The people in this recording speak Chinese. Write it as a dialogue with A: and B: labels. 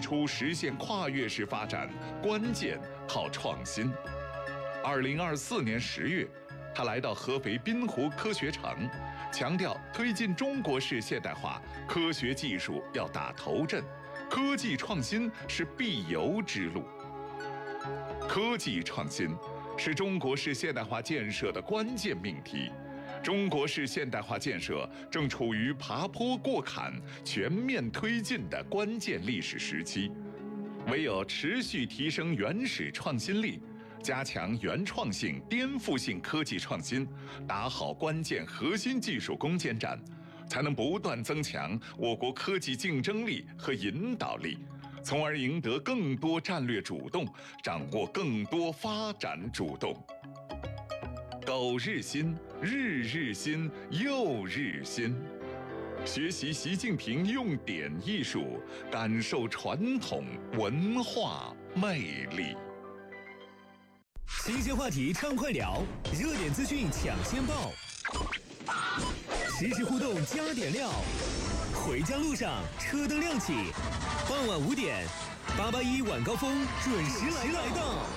A: 出实现跨越式发展，关键靠创新。2024年10月，他来到合肥滨湖科学城，强调推进中国式现代化，科学技术要打头阵，科技创新是必由之路。科技创新是中国式现代化建设的关键命题。中国式现代化建设正处于爬坡过坎、全面推进的关键历史时期，唯有持续提升原始创新力，加强原创性、颠覆性科技创新，打好关键核心技术攻坚战，才能不断增强我国科技竞争力和引导力，从而赢得更多战略主动，掌握更多发展主动。苟日新，日日新，又日新。学习习近平用典艺术，感受传统文化魅力。
B: 新鲜话题畅快聊，热点资讯抢先报，实时互动加点料。回家路上车灯亮起，傍晚5点，881晚高峰准时来到。